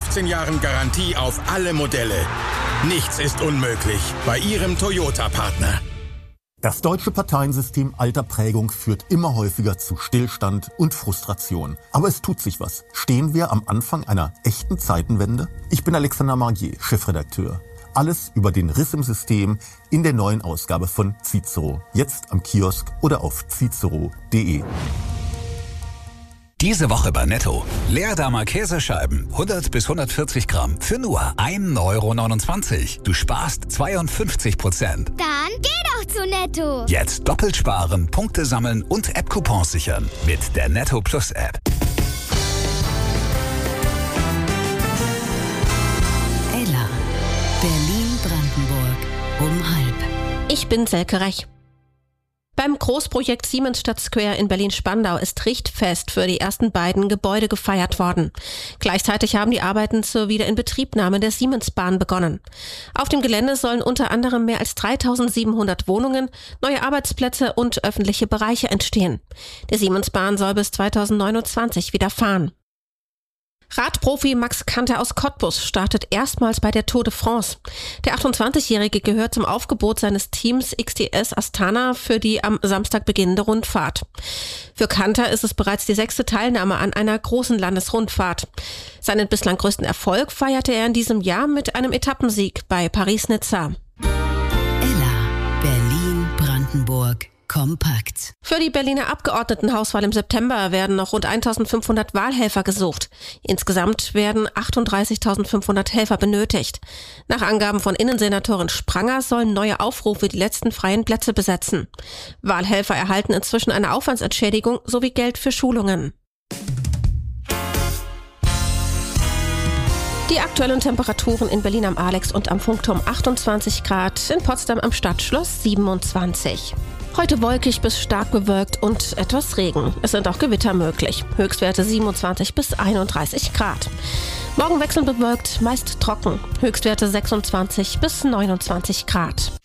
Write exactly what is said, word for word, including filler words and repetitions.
fünfzehn Jahren Garantie auf alle Modelle. Nichts ist unmöglich bei Ihrem Toyota-Partner. Das deutsche Parteiensystem alter Prägung führt immer häufiger zu Stillstand und Frustration. Aber es tut sich was. Stehen wir am Anfang einer echten Zeitenwende? Ich bin Alexander Margier, Chefredakteur. Alles über den Riss im System in der neuen Ausgabe von Cicero. Jetzt am Kiosk oder auf cicero punkt de. Diese Woche bei Netto. Leerdammer Käsescheiben, hundert bis hundertvierzig Gramm für nur ein Euro neunundzwanzig. Du sparst zweiundfünfzig Prozent. Dann geh doch zu Netto. Jetzt doppelt sparen, Punkte sammeln und App-Coupons sichern mit der Netto Plus App. Ella, Berlin-Brandenburg um halb. Ich bin Selke Rech. Beim Großprojekt Siemensstadt Square in Berlin-Spandau ist Richtfest für die ersten beiden Gebäude gefeiert worden. Gleichzeitig haben die Arbeiten zur Wiederinbetriebnahme der Siemensbahn begonnen. Auf dem Gelände sollen unter anderem mehr als dreitausendsiebenhundert Wohnungen, neue Arbeitsplätze und öffentliche Bereiche entstehen. Die Siemensbahn soll bis zweitausendneunundzwanzig wieder fahren. Radprofi Max Kanter aus Cottbus startet erstmals bei der Tour de France. Der achtundzwanzigjährige gehört zum Aufgebot seines Teams X T S Astana für die am Samstag beginnende Rundfahrt. Für Kanter ist es bereits die sechste Teilnahme an einer großen Landesrundfahrt. Seinen bislang größten Erfolg feierte er in diesem Jahr mit einem Etappensieg bei Paris-Nizza. Ella, Berlin-Brandenburg. Kompakt. Für die Berliner Abgeordnetenhauswahl im September werden noch rund eintausendfünfhundert Wahlhelfer gesucht. Insgesamt werden achtunddreißigtausendfünfhundert Helfer benötigt. Nach Angaben von Innensenatorin Spranger sollen neue Aufrufe die letzten freien Plätze besetzen. Wahlhelfer erhalten inzwischen eine Aufwandsentschädigung sowie Geld für Schulungen. Die aktuellen Temperaturen in Berlin am Alex und am Funkturm achtundzwanzig Grad, in Potsdam am Stadtschloss siebenundzwanzig. Heute wolkig bis stark bewölkt und etwas Regen. Es sind auch Gewitter möglich. Höchstwerte siebenundzwanzig bis einunddreißig Grad. Morgen wechselnd bewölkt, meist trocken. Höchstwerte sechsundzwanzig bis neunundzwanzig Grad.